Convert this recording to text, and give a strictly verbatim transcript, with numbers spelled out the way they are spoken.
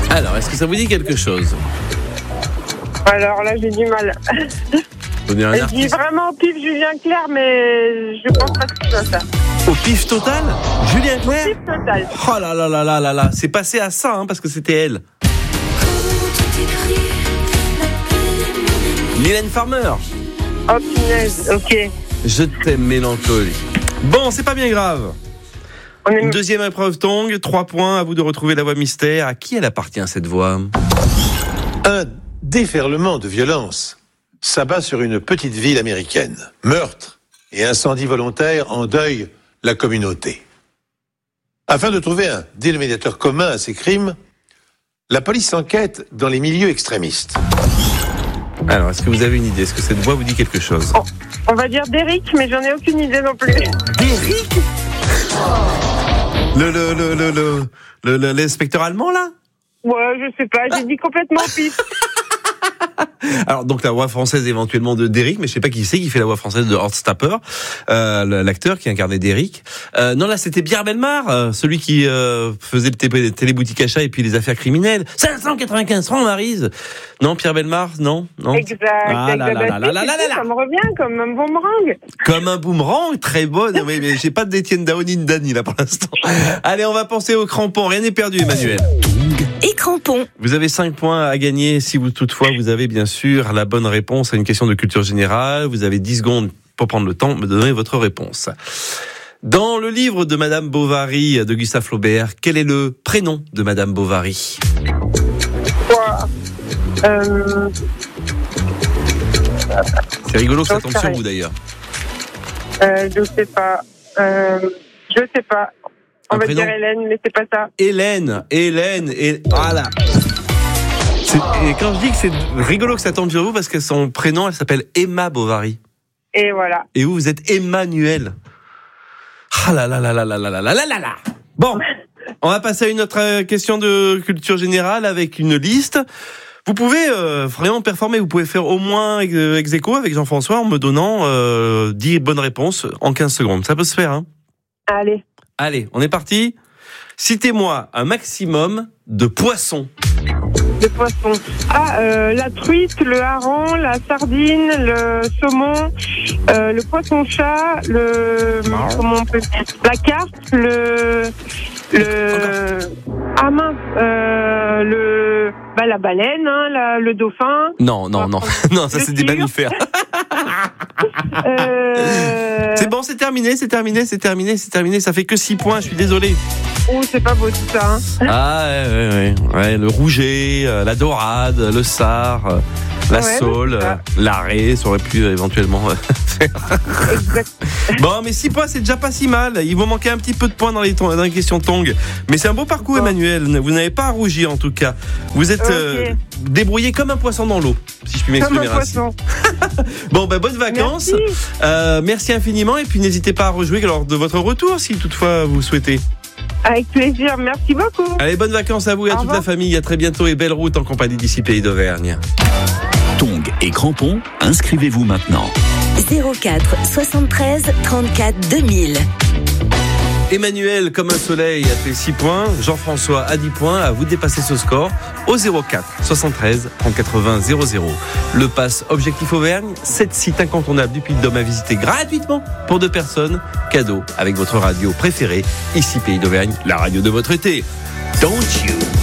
Alors, est-ce que ça vous dit quelque chose? Alors là, j'ai du mal. Donnez un Je dis artiste. vraiment pif Julien Clerc, mais je pense pas que c'est ça. Au pif total, Julien Clerc. Pif total. Oh là là là là là là, c'est passé à ça, hein, parce que c'était elle. Mylène Farmer. Oh punaise, ok. Je t'aime mélancolie. Bon, c'est pas bien grave. On est... Une deuxième épreuve Tongue, trois points, à vous de retrouver la voix mystère. À qui elle appartient cette voix? Un déferlement de violence s'abat sur une petite ville américaine. Meurtre et incendie volontaire endeuillent la communauté. Afin de trouver un dénominateur commun à ces crimes, la police enquête dans les milieux extrémistes. Alors, est-ce que vous avez une idée? Est-ce que cette voix vous dit quelque chose? Oh, on va dire Derrick, mais j'en ai aucune idée non plus. Derrick? Le, le, le, le, le, le, le- l'inspecteur allemand, là? Ouais, je sais pas, j'ai dit complètement pif. Alors, donc, la voix française éventuellement de Derrick, mais je sais pas qui c'est qui fait la voix française de Horst Tapper, euh, l'acteur qui incarnait Derrick. Euh, non, là, c'était Pierre Bellemare, euh, celui qui euh, faisait le té- téléboutique achat et puis les affaires criminelles. cinq cent quatre-vingt-quinze francs, Maryse. Non, Pierre Bellemare, non, non. Exact. Ah là là là là là là là là. Ça me revient comme un boomerang. Comme un boomerang, très bonne. Oui, mais j'ai pas d'Étienne Dao ni de Dany, là, pour l'instant. Allez, on va penser aux crampons. Rien n'est perdu, Emmanuel. Et crampons. Vous avez cinq points à gagner si vous, toutefois, vous avez bien sûr la bonne réponse à une question de culture générale. Vous avez dix secondes pour prendre le temps de me donner votre réponse. Dans le livre de Madame Bovary de Gustave Flaubert, quel est le prénom de Madame Bovary? Quoi euh... C'est rigolo que ça Donc, tombe sur pareil. vous, d'ailleurs. Euh, je sais pas. Euh, je sais pas. On Un va prénom dire Hélène, mais c'est pas ça. Hélène, Hélène, et voilà. C'est- Et quand je dis que c'est rigolo que ça tombe sur vous, parce que son prénom, elle s'appelle Emma Bovary. Et voilà. Et vous, vous êtes Emmanuel. Ah là là là là là là là là là là là. Bon, on va passer à une autre question de culture générale avec une liste. Vous pouvez euh, vraiment performer, vous pouvez faire au moins ex aequo avec Jean-François en me donnant euh, dix bonnes réponses en quinze secondes. Ça peut se faire, hein? Allez. Allez, on est parti. Citez-moi un maximum de poissons. Le poisson. Ah, euh, la truite, le hareng, la sardine, le saumon, euh, le poisson-chat, le... Comment on peut dire? La carpe, le... Le... Ah mince, euh, le... Bah, la baleine, hein, la, le dauphin. Non, non, non. Non, ça Le c'est des tigre. mammifères. Euh... C'est bon, c'est terminé, c'est terminé, c'est terminé, c'est terminé. Ça fait que six points, je suis désolé. Oh, c'est pas beau tout ça, hein. Ah, ouais, ouais, ouais. ouais le rouget, euh, la dorade, le sard, euh, la Ouais, saule, c'est ça. euh, l'arrêt, ça aurait pu euh, éventuellement euh, faire. Exact. Bon, mais six points, c'est déjà pas si mal. Il vous manquait un petit peu de points dans les, ton- dans les questions Tongue. Mais c'est un beau parcours, Bon. Emmanuel. Vous n'avez pas à rougir, en tout cas. Vous êtes Ok. euh, débrouillé comme un poisson dans l'eau, si je puis Comme m'exprimer un ainsi. poisson. Bon, ben, bonnes vacances. Merci. Euh, merci infiniment. Et puis, n'hésitez pas à rejouer lors de votre retour, si toutefois vous souhaitez. Avec plaisir, merci beaucoup. Allez, bonnes vacances à vous et à Au toute revoir. la famille. À très bientôt et belle route en compagnie d'ici Pays d'Auvergne. Tongue et crampons, inscrivez-vous maintenant. zéro quatre soixante-treize trente-quatre deux mille. Emmanuel, comme un soleil, a fait six points. Jean-François a dix points. À vous de dépasser ce score au zéro quatre soixante-treize trente quatre-vingts zéro zéro. Le pass Objectif Auvergne, sept sites incontournables du Puy-de-Dôme à visiter gratuitement pour deux personnes. Cadeau avec votre radio préférée. Ici Pays d'Auvergne, la radio de votre été. Don't you